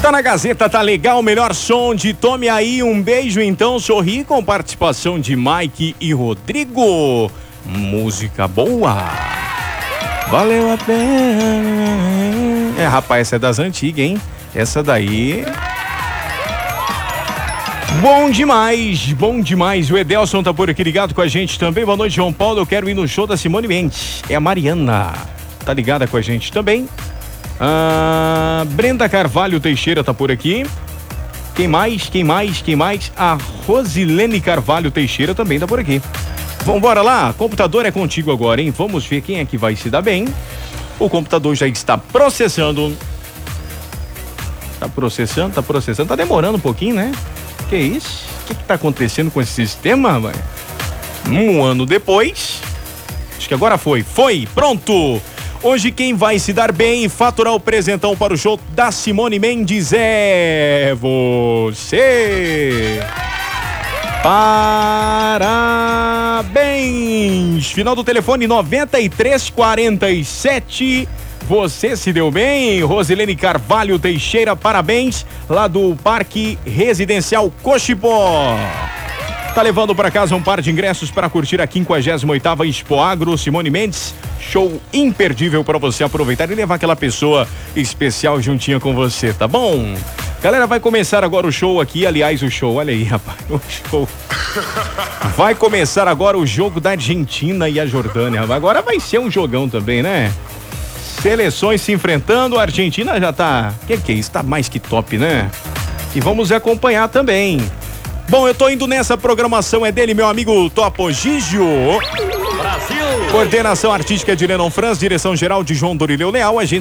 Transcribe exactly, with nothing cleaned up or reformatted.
Tá na Gazeta, tá legal, o melhor som de Tome Aí, um beijo então, sorri, com participação de Mike e Rodrigo. Música boa. Valeu a pena. É, rapaz, essa é das antigas, hein? Essa daí... Bom demais, bom demais. O Edelson tá por aqui ligado com a gente também. Boa noite, João Paulo. Eu quero ir no show da Simone Mendes. É a Mariana. Tá ligada com a gente também. Ah, Brenda Carvalho Teixeira tá por aqui. Quem mais? Quem mais? Quem mais? A Rosilene Carvalho Teixeira também tá por aqui. Vambora lá? Computador é contigo agora, hein? Vamos ver quem é que vai se dar bem. O computador já está processando. Tá processando, tá processando. Tá demorando um pouquinho, né? Que isso? O que que tá acontecendo com esse sistema, velho? Um ano depois. Acho que agora foi. Foi, pronto! Hoje quem vai se dar bem e faturar o presentão para o show da Simone Mendes é você! Parabéns! Final do telefone noventa e três quarenta e sete. Você se deu bem, Rosilene Carvalho Teixeira, parabéns, lá do Parque Residencial Cochipó. Tá levando para casa um par de ingressos para curtir a quinquagésima oitava Expo Agro Simone Mendes. Show imperdível para você aproveitar e levar aquela pessoa especial juntinha com você, tá bom? Galera, vai começar agora o show aqui, aliás, o show, olha aí, rapaz, o show. Vai começar agora o jogo da Argentina e a Jordânia, agora vai ser um jogão também, né? Seleções se enfrentando, a Argentina já tá... Que que é isso? Tá mais que top, né? E vamos acompanhar também. Bom, eu tô indo nessa, programação é dele, meu amigo Topo Gigio. Brasil! Coordenação artística de Lennon Franz, direção geral de João Dorileu Leal, a gente